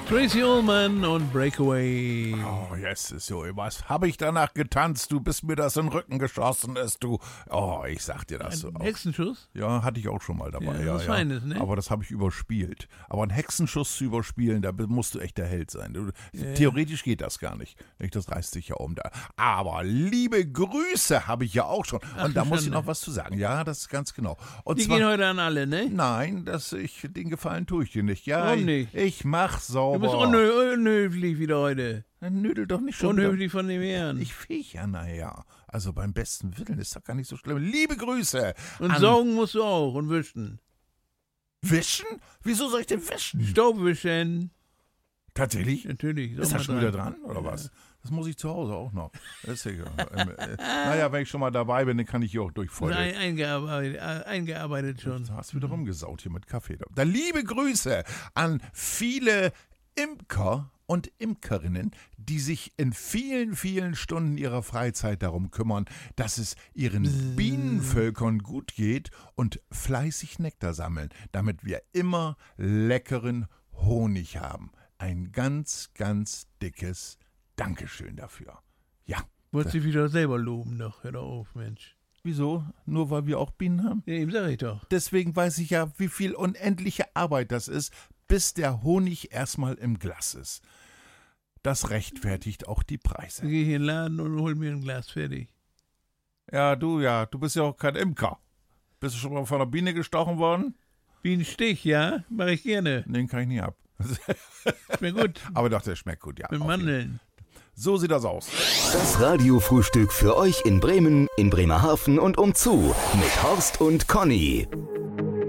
Tracy Ullman und Breakaway. Oh, yes, so, was habe ich danach getanzt? Du bist mir das in den Rücken geschossen, ist du. Oh, ich sag dir das so. Ein Hexenschuss? Ja, hatte ich auch schon mal dabei. Ja, was Feines, ne? Aber das habe ich überspielt. Aber einen Hexenschuss zu überspielen, da musst du echt der Held sein. Theoretisch geht das gar nicht. Das reißt sich ja um da. Aber liebe Grüße habe ich ja auch schon. Und da muss ich noch was zu sagen. Ja, das ist ganz genau. Und Die zwar, gehen heute an alle, ne? Nein, den Gefallen tue ich dir nicht. Ja, Warum nicht? Ich mach sauber. Du bist unhöflich wieder heute. Dann nödel doch nicht schon. Unhöflich von dem Herrn. Ich fähig ja, naja. Also beim besten Willen ist das gar nicht so schlimm. Liebe Grüße. Und saugen musst du auch und wischen. Wischen? Wieso soll ich denn wischen? Staub wischen. Tatsächlich? Natürlich. Ist das schon wieder dran, oder was? Das muss ich zu Hause auch noch. Das ist naja, wenn ich schon mal dabei bin, dann kann ich hier auch durchfeuern. Eingearbeitet schon. Du hast wieder rumgesaut hier mit Kaffee. Da liebe Grüße an viele Imker und Imkerinnen, die sich in vielen, vielen Stunden ihrer Freizeit darum kümmern, dass es ihren Bienenvölkern gut geht und fleißig Nektar sammeln, damit wir immer leckeren Honig haben. Ein ganz, ganz dickes Dankeschön dafür. Ja. Wolltest du wieder selber loben noch? Hör doch auf, Mensch. Wieso? Nur weil wir auch Bienen haben? Ja, eben sag ich doch. Deswegen weiß ich ja, wie viel unendliche Arbeit das ist, bis der Honig erstmal im Glas ist. Das rechtfertigt auch die Preise. Dann geh ich in den Laden und hol mir ein Glas fertig. Ja, du bist ja auch kein Imker. Bist du schon mal von einer Biene gestochen worden? Bienenstich, ja? Mach ich gerne. Den kann ich nie ab. Schmeckt gut. Aber doch, der schmeckt gut, ja. Mit Mandeln. So sieht das aus. Das Radiofrühstück für euch in Bremen, in Bremerhaven und umzu mit Horst und Conny.